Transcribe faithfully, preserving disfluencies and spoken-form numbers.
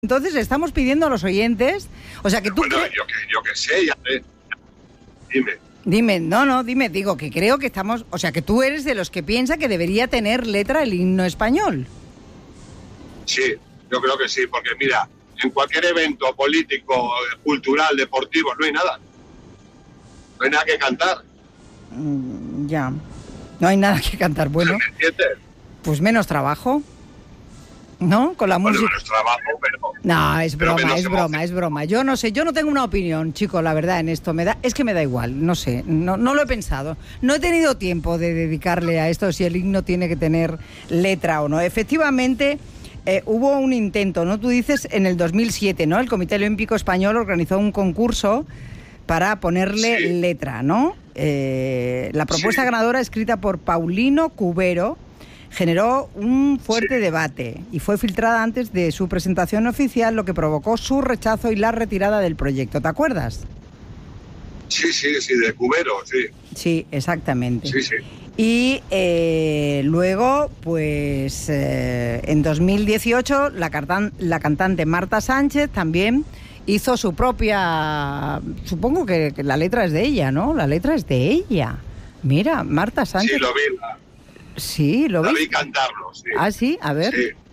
Entonces estamos pidiendo a los oyentes, o sea que tú... Bueno, cre- yo que, yo que sé, ya sé. Dime. Dime, no, no, dime, digo que creo que estamos, o sea que tú eres de los que piensa que debería tener letra el himno español. Sí, yo creo que sí, porque mira, en cualquier evento político, cultural, deportivo, no hay nada. No hay nada que cantar. Mm, ya, no hay nada que cantar, bueno, ¿Me entiendes? pues menos trabajo, ¿no? Con la Bueno, música... menos trabajo, pero... No, es pero broma, menos es emoción. broma, es broma. Yo no sé, yo no tengo una opinión, chico, la verdad, en esto. Me da, es que me da igual, no sé, no, no lo he pensado. No he tenido tiempo de dedicarle a esto, si el himno tiene que tener letra o no. Efectivamente, eh, hubo un intento, ¿no? Tú dices en el dos mil siete, ¿no? El Comité Olímpico Español organizó un concurso para ponerle Sí. letra, ¿no? Eh, la propuesta Sí. ganadora, escrita por Paulino Cubero, generó un fuerte Sí. debate y fue filtrada antes de su presentación oficial, lo que provocó su rechazo y la retirada del proyecto. ¿Te acuerdas? Sí, sí, sí, de Cubero, sí. Sí, exactamente. Sí, sí. Y eh, luego, pues eh, en dos mil dieciocho, la, cartan- la cantante Marta Sánchez también hizo su propia... Supongo que, que la letra es de ella, ¿no? La letra es de ella. Mira, Marta Sánchez... Sí, lo vi, la, Sí, lo la vi. vi cantarlo, sí. Ah, sí, a ver. Sí.